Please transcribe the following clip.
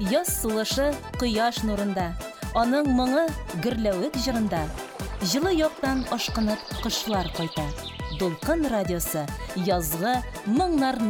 Яз сулышы кояш нурында, аның моңы гөрләвек җырында. Җылы яктан ашкынып кошлар кайта. Дулкын радиосы язгы моңнарны